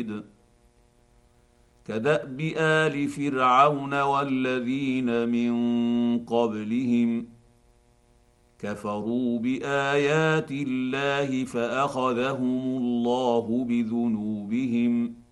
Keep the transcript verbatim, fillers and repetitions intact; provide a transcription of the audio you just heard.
بعيد كداب ال فرعون والذين من قبلهم كفروا بايات الله فاخذهم الله بذنوبهم